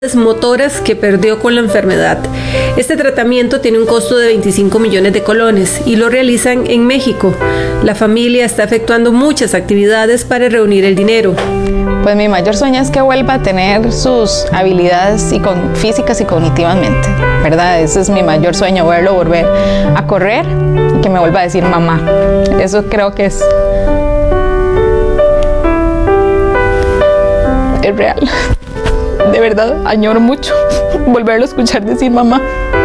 motoras que perdió con la enfermedad. Este tratamiento tiene un costo de 25 millones de colones y lo realizan en México. La familia está efectuando muchas actividades para reunir el dinero. Pues mi mayor sueño es que vuelva a tener sus habilidades físicas y cognitivamente, ¿verdad? Ese es mi mayor sueño, verlo volver a correr y que me vuelva a decir mamá. Eso creo que es real. De verdad, añoro mucho volverlo a escuchar decir mamá.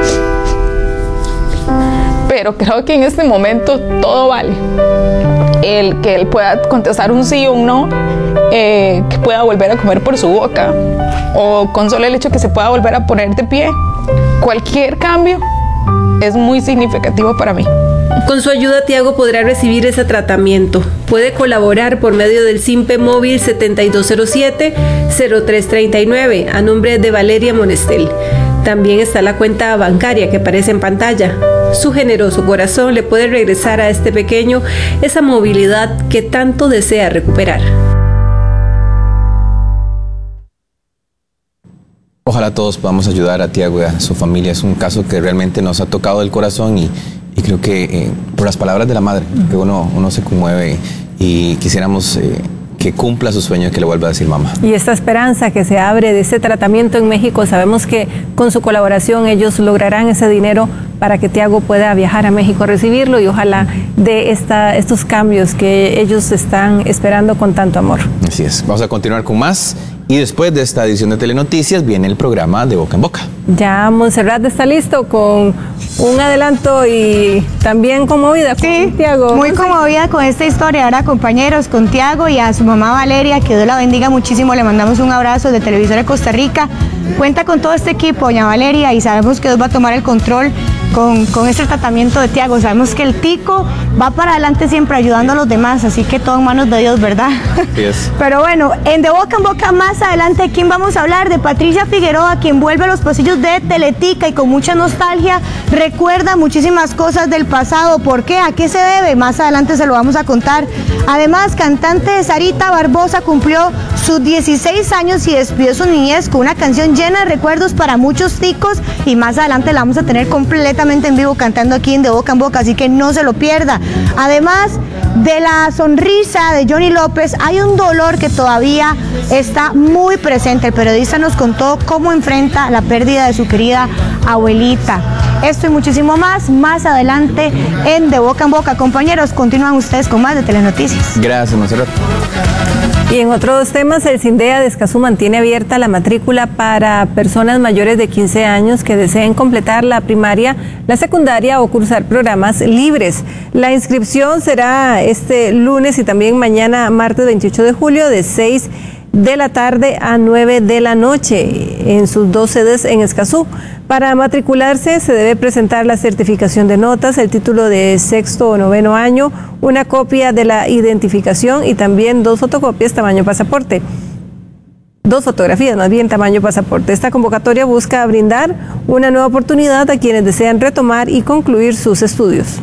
Pero creo que en este momento todo vale. El que él pueda contestar un sí o un no, que pueda volver a comer por su boca, o con solo el hecho que se pueda volver a poner de pie. Cualquier cambio es muy significativo para mí. Con su ayuda, Tiago podrá recibir ese tratamiento. Puede colaborar por medio del SIMPE móvil 7207-0339 a nombre de Valeria Monestel. También está la cuenta bancaria que aparece en pantalla. Su generoso corazón le puede regresar a este pequeño esa movilidad que tanto desea recuperar. Ojalá todos podamos ayudar a Tiago y a su familia. Es un caso que realmente nos ha tocado el corazón y creo que por las palabras de la madre, que uno se conmueve y quisiéramos que cumpla su sueño, que le vuelva a decir mamá. Y esta esperanza que se abre de ese tratamiento en México, sabemos que con su colaboración ellos lograrán ese dinero para que Tiago pueda viajar a México a recibirlo y ojalá de estos cambios que ellos están esperando con tanto amor. Así es. Vamos a continuar con más. Y después de esta edición de Telenoticias viene el programa de Boca en Boca. Ya Montserrat está listo con un adelanto y también conmovida. Sí, Tiago. Muy conmovida con esta historia, ahora compañeros, con Tiago y a su mamá Valeria, que Dios la bendiga muchísimo. Le mandamos un abrazo de Televisora Costa Rica. Cuenta con todo este equipo, doña Valeria, y sabemos que Dios va a tomar el control con este tratamiento de Tiago. Sabemos que el tico va para adelante siempre ayudando a los demás, así que todo en manos de Dios, ¿verdad? Yes. Pero bueno, en De Boca en Boca más adelante, ¿quién vamos a hablar? De Patricia Figueroa, quien vuelve a los pasillos de Teletica y con mucha nostalgia recuerda muchísimas cosas del pasado. ¿Por qué? ¿A qué se debe? Más adelante se lo vamos a contar. Además, cantante Sarita Barbosa cumplió sus 16 años y despidió su niñez con una canción llena de recuerdos para muchos ticos, y más adelante la vamos a tener completamente en vivo cantando aquí en De Boca en Boca, así que no se lo pierda. Además de la sonrisa de Johnny López, hay un dolor que todavía está muy presente. El periodista nos contó cómo enfrenta la pérdida de su querida abuelita. Esto y muchísimo más adelante en De Boca en Boca. Compañeros, continúan ustedes con más de Telenoticias. Gracias, Montserrat. Y en otros temas, el CINDEA de Escazú mantiene abierta la matrícula para personas mayores de 15 años que deseen completar la primaria, la secundaria o cursar programas libres. La inscripción será este lunes y también mañana, martes 28 de julio, de 6 de la tarde a 9 de la noche en sus 2 sedes en Escazú. Para matricularse se debe presentar la certificación de notas, el título de sexto o noveno año, una copia de la identificación y también 2 fotocopias tamaño pasaporte. 2 fotografías, más bien tamaño pasaporte. Esta convocatoria busca brindar una nueva oportunidad a quienes desean retomar y concluir sus estudios.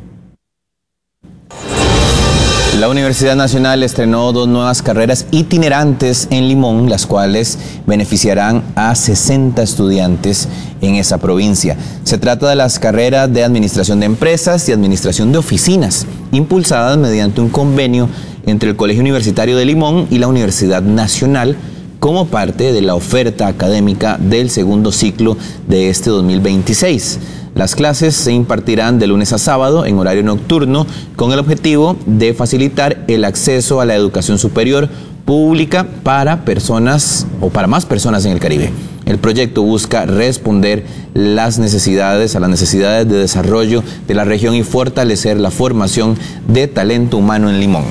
La Universidad Nacional estrenó 2 nuevas carreras itinerantes en Limón, las cuales beneficiarán a 60 estudiantes en esa provincia. Se trata de las carreras de Administración de Empresas y Administración de Oficinas, impulsadas mediante un convenio entre el Colegio Universitario de Limón y la Universidad Nacional, como parte de la oferta académica del segundo ciclo de este 2026. Las clases se impartirán de lunes a sábado en horario nocturno con el objetivo de facilitar el acceso a la educación superior pública para personas o para más personas en el Caribe. El proyecto busca responder a las necesidades de desarrollo de la región y fortalecer la formación de talento humano en Limón.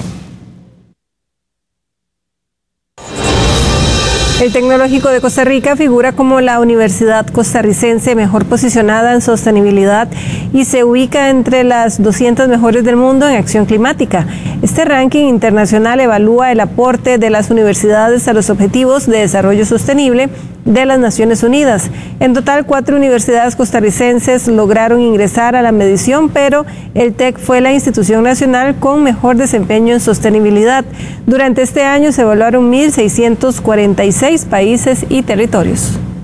El Tecnológico de Costa Rica figura como la universidad costarricense mejor posicionada en sostenibilidad y se ubica entre las 200 mejores del mundo en acción climática. Este ranking internacional evalúa el aporte de las universidades a los objetivos de desarrollo sostenible de las Naciones Unidas. En total, 4 universidades costarricenses lograron ingresar a la medición, pero el TEC fue la institución nacional con mejor desempeño en sostenibilidad. Durante este año se evaluaron 1.646 países y territorios.